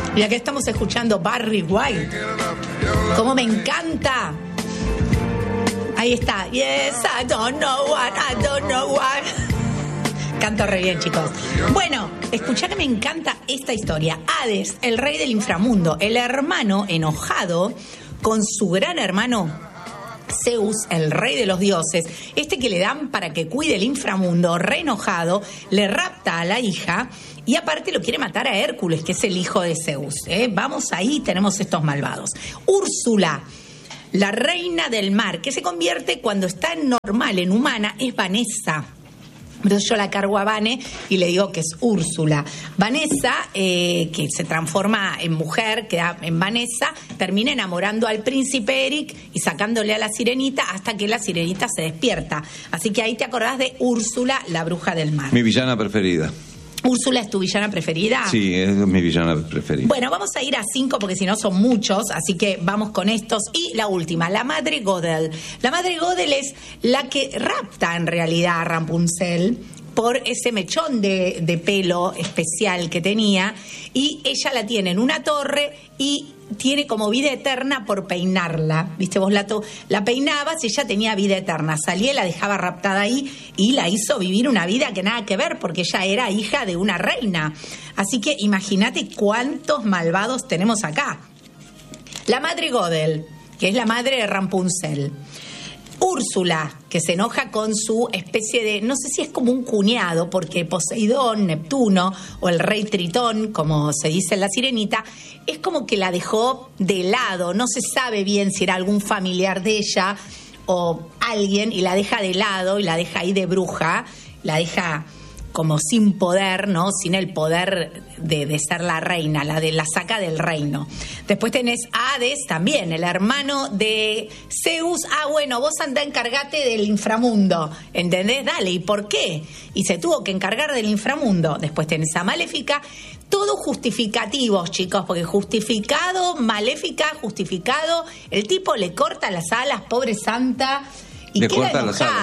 Y aquí estamos escuchando Barry White. ¡Cómo me encanta! Ahí está. Yes, I don't know what. Canto re bien, chicos. Bueno, escuchá que me encanta esta historia. Hades, el rey del inframundo, el hermano enojado con su gran hermano Zeus, el rey de los dioses, que le dan para que cuide el inframundo, re enojado, le rapta a la hija y aparte lo quiere matar a Hércules, que es el hijo de Zeus. Vamos ahí, tenemos estos malvados. Úrsula, la reina del mar, que se convierte cuando está normal, en humana, es Vanessa. Entonces yo la cargo a Vane y le digo que es Úrsula. Vanessa, que se transforma en mujer, queda en Vanessa, termina enamorando al príncipe Eric y sacándole a la sirenita hasta que la sirenita se despierta. Así que ahí te acordás de Úrsula, la bruja del mar. Mi villana preferida. ¿Úrsula es tu villana preferida? Sí, es mi villana preferida. Bueno, vamos a ir a 5 porque si no son muchos, así que vamos con estos. Y la última, la Madre Godel. La Madre Godel es la que rapta en realidad a Rapunzel por ese mechón de pelo especial que tenía, y ella la tiene en una torre y tiene como vida eterna por peinarla. Viste, vos la peinabas y ella tenía vida eterna. Salía y la dejaba raptada ahí y la hizo vivir una vida que nada que ver porque ella era hija de una reina. Así que imagínate cuántos malvados tenemos acá. La Madre Godel, que es la madre de Rapunzel. Úrsula, que se enoja con su especie de, no sé si es como un cuñado, porque Poseidón, Neptuno o el rey Tritón, como se dice en La Sirenita, es como que la dejó de lado, no se sabe bien si era algún familiar de ella o alguien, y la deja de lado y la deja ahí de bruja, la deja como sin poder, ¿no? Sin el poder de ser la reina, la saca del reino. Después tenés a Hades también, el hermano de Zeus. Bueno, vos andá, encargate del inframundo, ¿entendés? Dale, ¿y por qué? Y se tuvo que encargar del inframundo. Después tenés a Maléfica, todos justificativos, chicos, porque justificado, Maléfica, justificado, el tipo le corta las alas, pobre santa. Y queda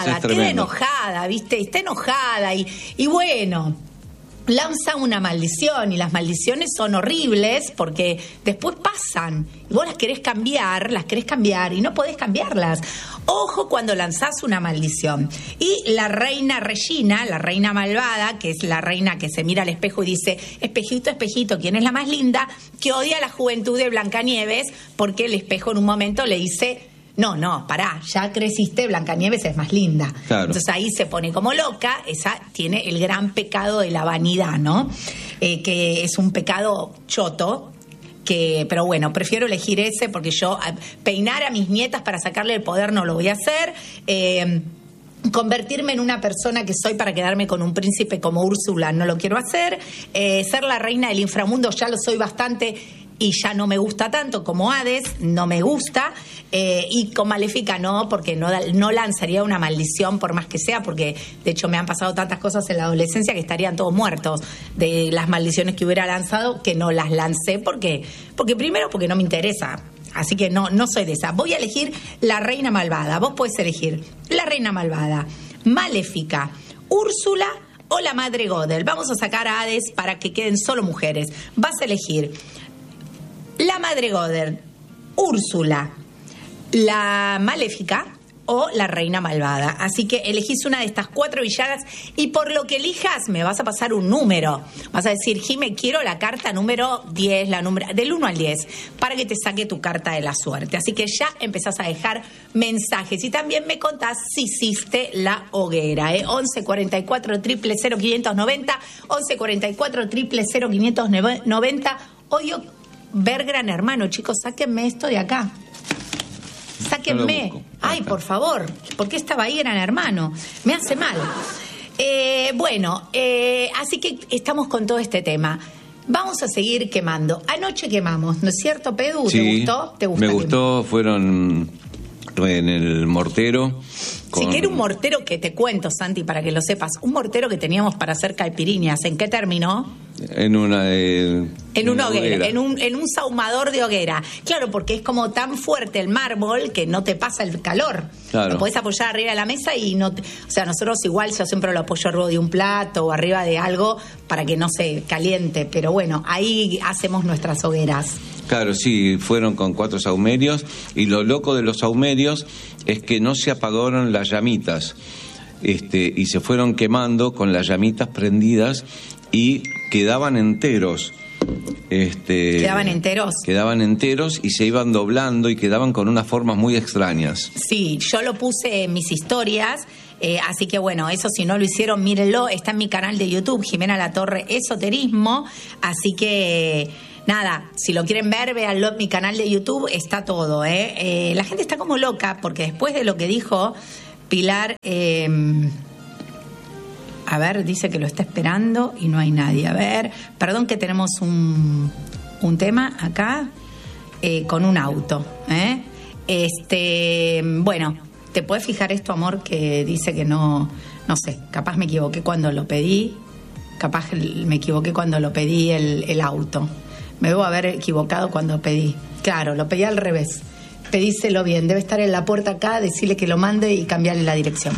enojada, ¿viste? Está enojada y bueno, lanza una maldición y las maldiciones son horribles porque después pasan y vos las querés cambiar y no podés cambiarlas. Ojo cuando lanzás una maldición. Y la reina Regina, la reina malvada, que es la reina que se mira al espejo y dice, espejito, espejito, ¿quién es la más linda? Que odia a la juventud de Blancanieves porque el espejo en un momento le dice, no, pará, ya creciste, Blancanieves es más linda. Claro. Entonces ahí se pone como loca, esa tiene el gran pecado de la vanidad, ¿no? Que es un pecado choto, pero bueno, prefiero elegir ese porque yo peinar a mis nietas para sacarle el poder no lo voy a hacer. Convertirme en una persona que soy para quedarme con un príncipe como Úrsula no lo quiero hacer. Ser la reina del inframundo ya lo soy bastante y ya no me gusta tanto como Hades, no me gusta, y con Maléfica no, porque no lanzaría una maldición por más que sea, porque de hecho me han pasado tantas cosas en la adolescencia que estarían todos muertos de las maldiciones que hubiera lanzado, que no las lancé porque primero porque no me interesa. Así que no soy de esa. Voy a elegir la reina malvada. Vos podés elegir la reina malvada, Maléfica, Úrsula o la Madre Godel. Vamos a sacar a Hades para que queden solo mujeres. Vas a elegir la Madre Godel, Úrsula, la Maléfica o la reina malvada. Así que elegís una de estas 4 villanas y por lo que elijas me vas a pasar un número. Vas a decir, Jime, quiero la carta número 10, del 1 al 10, para que te saque tu carta de la suerte. Así que ya empezás a dejar mensajes y también me contás si hiciste la hoguera. 11 44 000 590, 11 44 000 590. Hoy yo ver Gran Hermano, chicos, sáquenme esto de acá. Sáquenme. Ay, por favor, ¿por qué estaba ahí Gran Hermano? Me hace mal. Así que estamos con todo este tema. Vamos a seguir quemando. Anoche quemamos, ¿no es cierto, Pedro? Sí, ¿Te gustó? Me gustó, fueron en el mortero. Sí, que era un mortero que te cuento, Santi, para que lo sepas. Un mortero que teníamos para hacer caipiriñas. ¿En qué terminó? En una... En una hoguera, en un sahumador de hoguera. Claro, porque es como tan fuerte el mármol que no te pasa el calor. Claro. Lo podés apoyar arriba de la mesa y no... O sea, nosotros igual yo siempre lo apoyo arriba de un plato o arriba de algo para que no se caliente. Pero bueno, ahí hacemos nuestras hogueras. Claro, sí, fueron con 4 sahumerios y lo loco de los sahumerios es que no se apagaron las llamitas y se fueron quemando con las llamitas prendidas y quedaban enteros. ¿Quedaban enteros? Quedaban enteros y se iban doblando y quedaban con unas formas muy extrañas. Sí, yo lo puse en mis historias, así que bueno, eso si no lo hicieron, mírenlo, está en mi canal de YouTube, Jimena Latorre Esoterismo, así que nada, si lo quieren ver, véanlo en mi canal de YouTube, está todo, La gente está como loca porque después de lo que dijo Pilar... A ver, dice que lo está esperando y no hay nadie. A ver, perdón que tenemos un tema acá con un auto. Bueno, ¿te puedes fijar esto, amor? Que dice que no sé, capaz me equivoqué cuando lo pedí. Capaz me equivoqué cuando lo pedí el auto. Me debo haber equivocado cuando pedí. Claro, lo pedí al revés. Pedíselo bien, debe estar en la puerta acá, decirle que lo mande y cambiarle la dirección.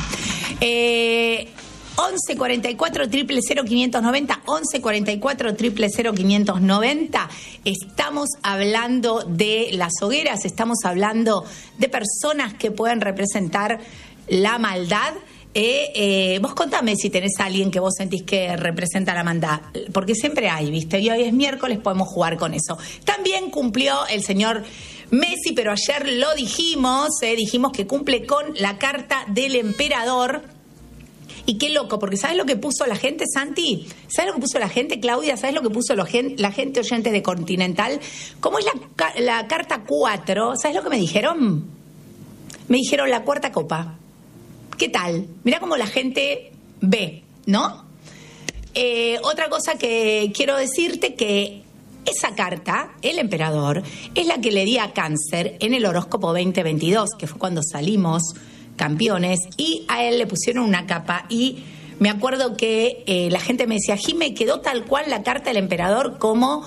11 44 000 590, 11 44 000 590. Estamos hablando de las hogueras, estamos hablando de personas que pueden representar la maldad. Vos contame si tenés a alguien que vos sentís que representa la maldad, porque siempre hay, ¿viste? Y hoy es miércoles, podemos jugar con eso. También cumplió el señor Messi, pero ayer lo dijimos que cumple con la carta del emperador. Y qué loco, porque ¿sabes lo que puso la gente, Santi? ¿Sabes lo que puso la gente, Claudia? ¿Sabes lo que puso la gente oyente de Continental? ¿Cómo es la carta 4? ¿Sabes lo que me dijeron? Me dijeron la cuarta copa. ¿Qué tal? Mirá cómo la gente ve, ¿no? Otra cosa que quiero decirte que esa carta, el emperador, es la que le di a Cáncer en el horóscopo 2022, que fue cuando salimos campeones, y a él le pusieron una capa y me acuerdo que la gente me decía, Jime, quedó tal cual la carta del emperador como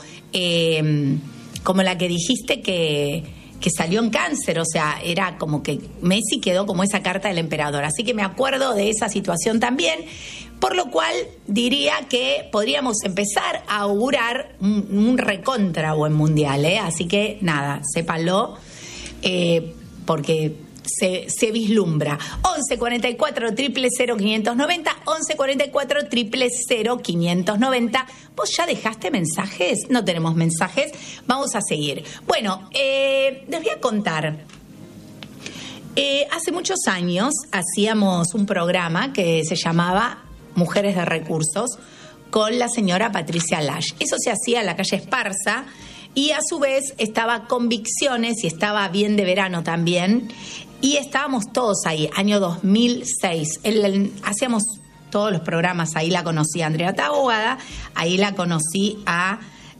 la que dijiste que salió en Cáncer, o sea, era como que Messi quedó como esa carta del emperador, así que me acuerdo de esa situación también, por lo cual diría que podríamos empezar a augurar un recontra buen mundial, así que nada, sépanlo, porque se vislumbra. 11 44 000 590, 11 44 000 590. ¿Vos ya dejaste mensajes? No tenemos mensajes. Vamos a seguir. Bueno, les voy a contar. Hace muchos años hacíamos un programa que se llamaba Mujeres de Recursos con la señora Patricia Lash. Eso se hacía en la calle Esparza. Y a su vez estaba Convicciones y estaba Bien de Verano también. Y estábamos todos ahí, año 2006. Hacíamos todos los programas, ahí la conocí a Andrea Taboada, ahí la conocí a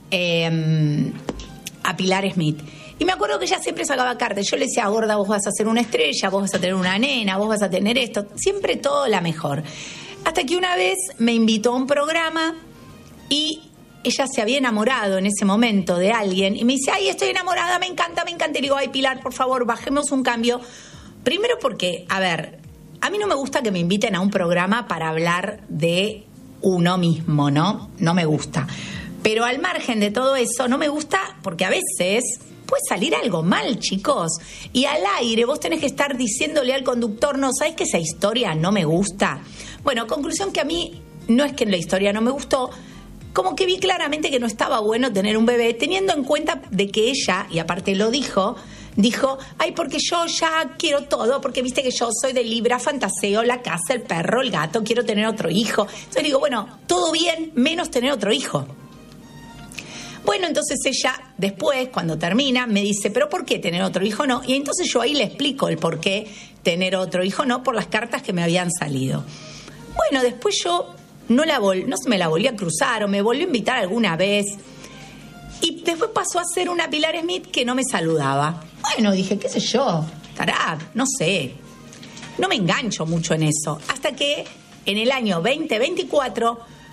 Pilar Smith. Y me acuerdo que ella siempre sacaba cartas. Yo le decía, gorda, vos vas a ser una estrella, vos vas a tener una nena, vos vas a tener esto. Siempre todo la mejor. Hasta que una vez me invitó a un programa y ella se había enamorado en ese momento de alguien y me dice, ay, estoy enamorada, me encanta. Y digo, ay, Pilar, por favor, bajemos un cambio. Primero porque, a ver, a mí no me gusta que me inviten a un programa para hablar de uno mismo, ¿no? No me gusta. Pero al margen de todo eso, no me gusta porque a veces puede salir algo mal, chicos. Y al aire vos tenés que estar diciéndole al conductor, no, ¿sabés que esa historia no me gusta? Bueno, conclusión que a mí no es que la historia no me gustó, como que vi claramente que no estaba bueno tener un bebé, teniendo en cuenta de que ella, y aparte lo dijo, ay, porque yo ya quiero todo, porque viste que yo soy de Libra, fantaseo, la casa, el perro, el gato, quiero tener otro hijo. Entonces digo, bueno, todo bien, menos tener otro hijo. Bueno, entonces ella después, cuando termina, me dice, ¿pero por qué tener otro hijo no? Y entonces yo ahí le explico el por qué tener otro hijo no, por las cartas que me habían salido. Bueno, después yo no se me la volví a cruzar o me volvió a invitar alguna vez. Y después pasó a ser una Pilar Smith que no me saludaba. Bueno, dije, qué sé yo, estará, no sé. No me engancho mucho en eso. Hasta que en el año 2024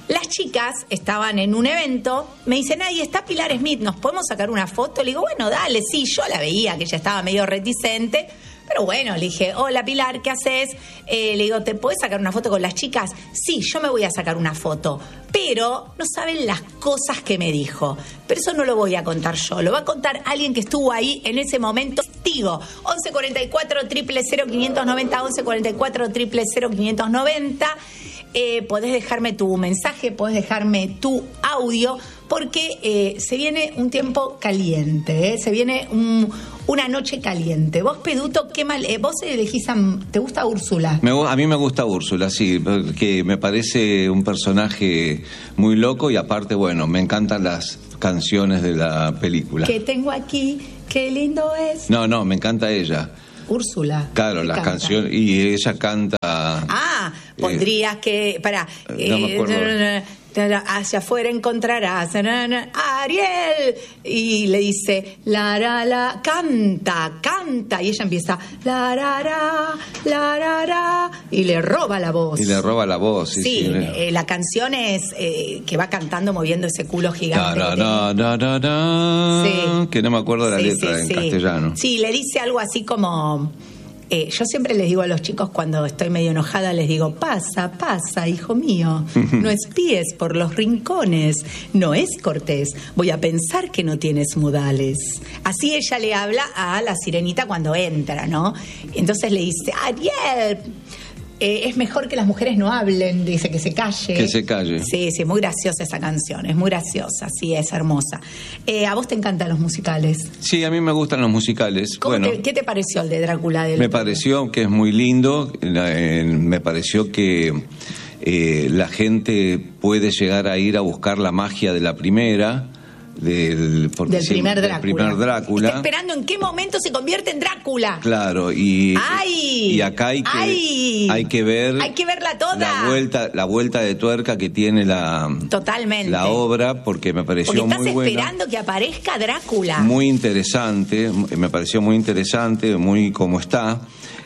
Las chicas estaban en un evento, me dicen, ay, está Pilar Smith, ¿nos podemos sacar una foto? Le digo, bueno, dale, sí, yo la veía, que ella estaba medio reticente, pero bueno, le dije, hola Pilar, ¿qué haces? Le digo, ¿te podés sacar una foto con las chicas? Sí, yo me voy a sacar una foto, pero no saben las cosas que me dijo. Pero eso no lo voy a contar yo, lo va a contar alguien que estuvo ahí en ese momento. Testigo, 1144 000 590, 1144 000 590. Podés dejarme tu mensaje, podés dejarme tu audio, porque se viene un tiempo caliente, se viene una noche caliente. Vos, Peduto, qué mal, vos elegís ¿te gusta Úrsula? A mí me gusta Úrsula, sí, porque me parece un personaje muy loco y aparte, bueno, me encantan las canciones de la película. Que tengo aquí, qué lindo es. No, me encanta ella. Úrsula. Claro, las canciones, y ella canta... Pondrías que... no me acuerdo. Hacia afuera encontrarás a Ariel. Y le dice, la, canta. Y ella empieza, la, y le roba la voz. Sí. La canción es que va cantando moviendo ese culo gigante. Sí. Que no me acuerdo la letra en castellano. Sí, le dice algo así como... yo siempre les digo a los chicos cuando estoy medio enojada, les digo, pasa, hijo mío, no espíes por los rincones, no es cortés, voy a pensar que no tienes modales. Así ella le habla a la sirenita cuando entra, ¿no? Entonces le dice, Ariel, es mejor que las mujeres no hablen, dice que se calle. Que se calle. Sí, es muy graciosa esa canción, es muy graciosa, sí, es hermosa. ¿A vos te encantan los musicales? Sí, a mí me gustan los musicales. ¿Qué te pareció el de Drácula? Me pareció que es muy lindo, me pareció que la gente puede llegar a ir a buscar la magia de la primera... Del primer Drácula. Está esperando en qué momento se convierte en Drácula. Claro, y acá hay que ver... Hay que verla toda. La vuelta de tuerca que tiene Totalmente. La obra, porque me pareció muy buena. Porque estás esperando que aparezca Drácula. Muy interesante, me pareció muy interesante, muy como está.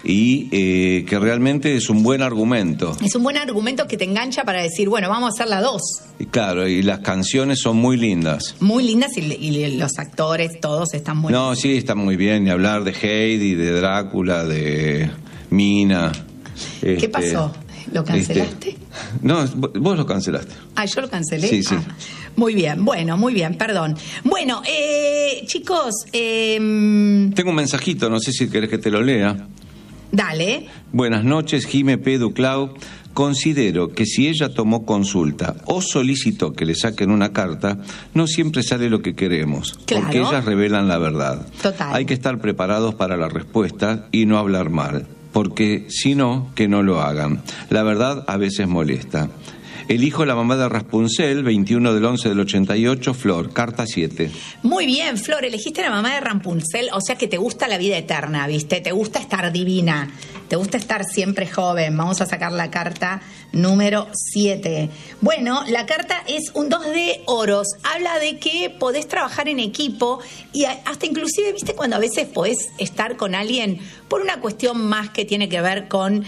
Y que realmente es un buen argumento. Es un buen argumento que te engancha para decir, bueno, vamos a hacer la 2. Y claro, y las canciones son muy lindas. Muy lindas y los actores, todos están muy bien. No, sí, están muy bien. Ni hablar de Heidi, de Drácula, de Mina. ¿Qué pasó? ¿Lo cancelaste? No, vos lo cancelaste. ¿Yo lo cancelé? Sí. Muy bien, perdón. Bueno, chicos... Tengo un mensajito, no sé si querés que te lo lea. Dale. Buenas noches, Jime P. Duclau. Considero que si ella tomó consulta o solicitó que le saquen una carta, no siempre sale lo que queremos, claro, porque ellas revelan la verdad. Total. Hay que estar preparados para la respuesta y no hablar mal, porque si no, que no lo hagan. La verdad a veces molesta. Elijo la mamá de Rapunzel, 21/11/88, Flor, carta 7. Muy bien, Flor, elegiste la mamá de Rapunzel, o sea que te gusta la vida eterna, ¿viste? Te gusta estar divina, te gusta estar siempre joven. Vamos a sacar la carta número 7. Bueno, la carta es un 2 de oros. Habla de que podés trabajar en equipo y hasta inclusive, ¿viste? Cuando a veces podés estar con alguien por una cuestión más que tiene que ver con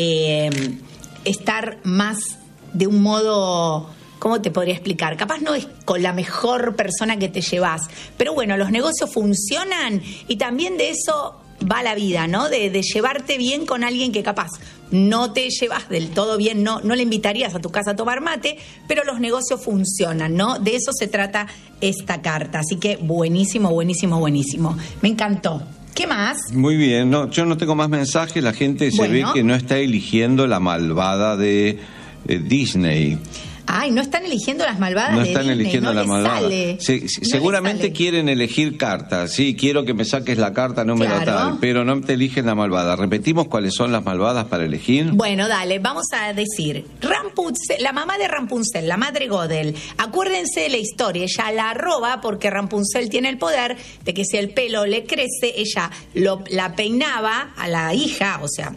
estar más... de un modo, ¿cómo te podría explicar? Capaz no es con la mejor persona que te llevas, pero bueno, los negocios funcionan y también de eso va la vida, ¿no? De llevarte bien con alguien que capaz no te llevas del todo bien, no le invitarías a tu casa a tomar mate, pero los negocios funcionan, ¿no? De eso se trata esta carta, así que buenísimo. Me encantó. ¿Qué más? Muy bien, yo no tengo más mensajes, la gente se ve que no está eligiendo la malvada de Disney. Ay, no están eligiendo las malvadas de Disney. No están eligiendo las malvadas. Seguramente sale. Quieren elegir cartas. Sí, quiero que me saques la carta número tal, pero no te eligen la malvada. ¿Repetimos cuáles son las malvadas para elegir? Bueno, dale, vamos a decir. Rapunzel, la mamá de Rapunzel, la madre Godel. Acuérdense de la historia. Ella la roba porque Rapunzel tiene el poder de que si el pelo le crece, ella la peinaba a la hija, o sea...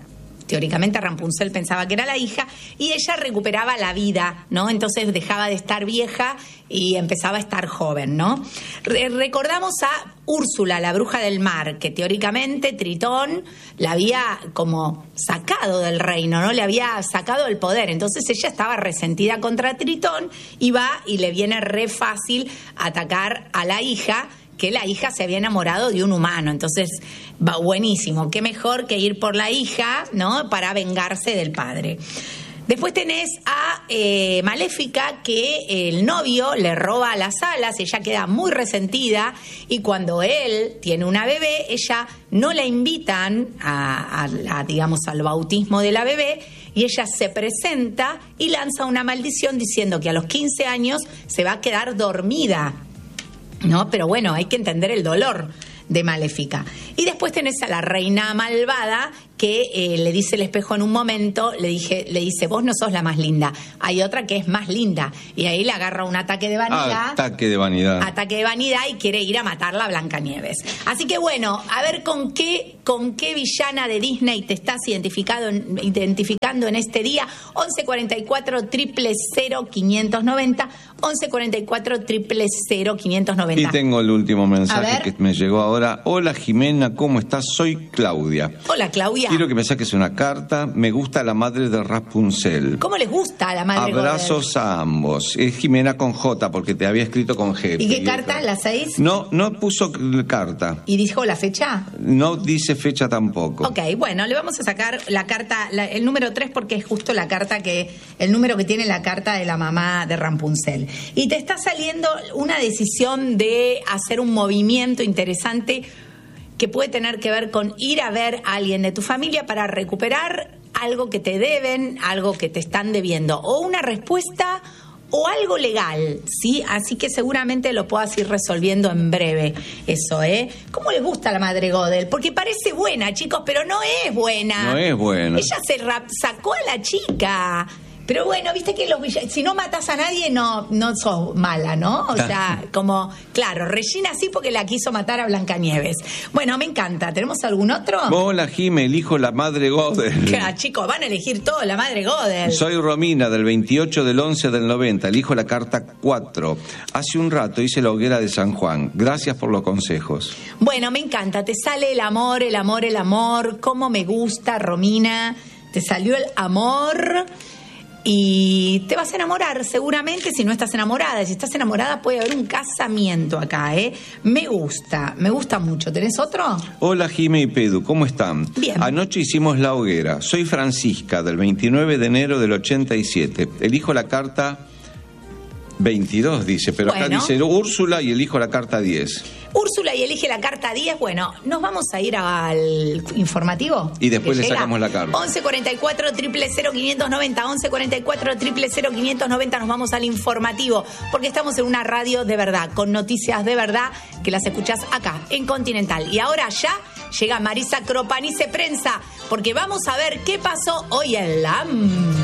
teóricamente Rapunzel pensaba que era la hija, y ella recuperaba la vida, ¿no? Entonces dejaba de estar vieja y empezaba a estar joven, ¿no? Recordamos a Úrsula, la bruja del mar, que teóricamente Tritón la había como sacado del reino, ¿no? Le había sacado el poder. Entonces ella estaba resentida contra Tritón y va y le viene re fácil atacar a la hija, que la hija se había enamorado de un humano. Entonces, va buenísimo. Qué mejor que ir por la hija, ¿no? Para vengarse del padre. Después tenés a Maléfica, que el novio le roba las alas, ella queda muy resentida, y cuando él tiene una bebé, ella no la invitan digamos, al bautismo de la bebé, y ella se presenta y lanza una maldición diciendo que a los 15 años se va a quedar dormida, ¿no? Pero bueno, hay que entender el dolor de Maléfica. Y después tenés a la reina malvada, que le dice el espejo en un momento, le dice, vos no sos la más linda, hay otra que es más linda, y ahí le agarra un ataque de vanidad. Ataque de vanidad Y quiere ir a matarla a Blancanieves. Así que bueno, a ver con qué villana de Disney te estás identificando en este día. 1144 000 590, 1144 000 590. Y tengo el último mensaje que me llegó ahora. Hola Jimena, ¿cómo estás? Soy Claudia. Hola Claudia. Quiero que me saques una carta. Me gusta la madre de Rapunzel. ¿Cómo les gusta a la madre? Abrazos a ambos. Es Jimena con J, porque te había escrito con G. ¿Y qué carta? ¿La 6? No puso carta. ¿Y dijo la fecha? No dice fecha tampoco. Ok, bueno, le vamos a sacar la carta, el número 3, porque es justo el número que tiene la carta de la mamá de Rapunzel. Y te está saliendo una decisión de hacer un movimiento interesante que puede tener que ver con ir a ver a alguien de tu familia para recuperar algo que te deben, algo que te están debiendo, o una respuesta o algo legal, ¿sí? Así que seguramente lo puedas ir resolviendo en breve eso, ¿eh? ¿Cómo les gusta la madre Godel? Porque parece buena, chicos, pero no es buena. No es buena. Ella sacó a la chica. Pero bueno, viste que si no matas a nadie no sos mala, ¿no? O sea, como, claro, Regina sí porque la quiso matar a Blancanieves. Bueno, me encanta. ¿Tenemos algún otro? Hola, Jime, elijo la madre Godel. Chicos, van a elegir todo, la madre Godel. Soy Romina, del 28 del 11 del 90. Elijo la carta 4. Hace un rato hice la hoguera de San Juan. Gracias por los consejos. Bueno, me encanta. Te sale el amor, el amor, el amor. Cómo me gusta, Romina. Te salió el amor. Y te vas a enamorar seguramente si no estás enamorada. Si estás enamorada puede haber un casamiento acá, ¿eh? Me gusta mucho. ¿Tenés otro? Hola Jime y Pedu, ¿cómo están? Bien. Anoche hicimos la hoguera. Soy Francisca, del 29 de enero del 87. Elijo la carta 22, dice, pero bueno, acá dice Úrsula y elijo la carta 10. Úrsula y elige la carta 10. Bueno, nos vamos a ir al informativo. Y después le sacamos la carta. 1144 000 590, 1144 000 590, nos vamos al informativo, porque estamos en una radio de verdad, con noticias de verdad, que las escuchás acá, en Continental. Y ahora ya llega Marisa Cropanice Prensa, porque vamos a ver qué pasó hoy en la